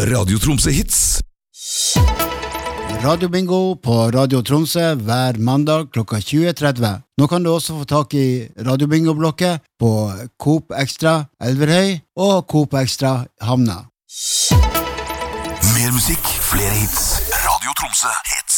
Radio Tromsø Hits. Radiobingo på Radio Tromsø hver mandag klokka 20.30. Nå kan du også få tak i Radiobingo-blokket på Coop Extra Elverhøy og Coop Extra Hamna. Mer musikk, flere hits. Radio Tromsø Hits.